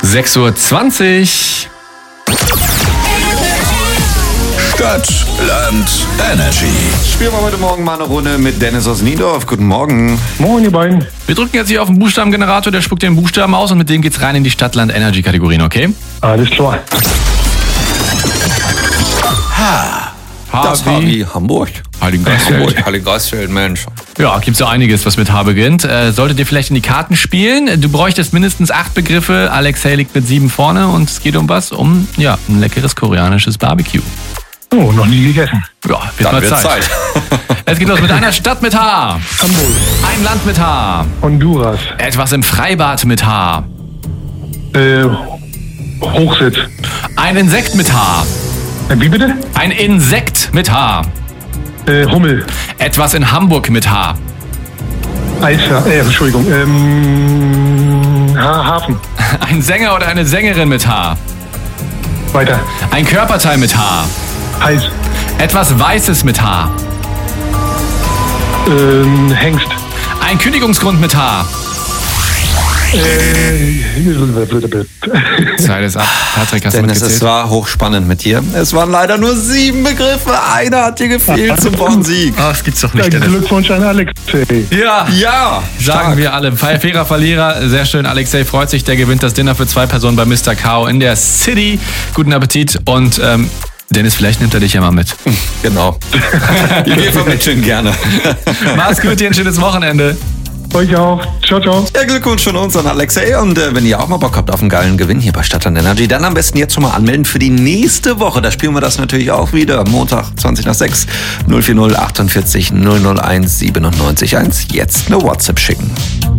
6:20 Uhr. Stadt, Land, Energy. Spielen wir heute Morgen mal eine Runde mit Dennis aus Niendorf. Guten Morgen. Moin, ihr beiden. Wir drücken jetzt hier auf den Buchstabengenerator, der spuckt den Buchstaben aus und mit dem geht's rein in die Stadt-Land-Energy-Kategorien, okay? Alles klar. Das H wie Hamburg. Heiligengeistfeld. Heiligengeistfeld, Mensch. Ja, gibt's ja einiges, was mit H beginnt. Solltet ihr vielleicht in die Karten spielen? Du bräuchtest mindestens 8 Begriffe. Alexei liegt mit 7 vorne und es geht um was? Um, ein leckeres koreanisches Barbecue. Oh, noch nie gegessen. Ja, wird mal Zeit. Es geht los mit einer Stadt mit H. Hamburg. Ein Land mit H. Honduras. Etwas im Freibad mit H. Hochsitz. Ein Insekt mit H. Wie bitte? Ein Insekt mit H. Hummel. Etwas in Hamburg mit H. Entschuldigung. Hafen. Ein Sänger oder eine Sängerin mit H. Weiter. Ein Körperteil mit H. Hals. Etwas Weißes mit H. Hengst. Ein Kündigungsgrund mit H. Zeit ist ab. Patrick, hast du Dennis, es mitgezählt? war hochspannend mit dir. Es waren leider nur 7 Begriffe. Einer hat dir gefehlt zum Wochensieg. Oh, das gibt's doch nicht, Dennis. Glückwunsch an Alexei. Ja, Ja, sagen wir alle. Fairer Verlierer, sehr schön. Alexei freut sich, der gewinnt das Dinner für 2 Personen bei Mr. Kao in der City. Guten Appetit und Dennis, vielleicht nimmt er dich ja mal mit. Genau. Wir vermitteln gerne. Mach's gut, dir ein schönes Wochenende. Euch auch. Ciao, ciao. Ja, Glückwunsch von uns an Alexei. Und wenn ihr auch mal Bock habt auf einen geilen Gewinn hier bei Stadtland Energy, dann am besten jetzt schon mal anmelden für die nächste Woche. Da spielen wir das natürlich auch wieder. Montag, 20:06, 040 48 001 97 1. Jetzt eine WhatsApp schicken.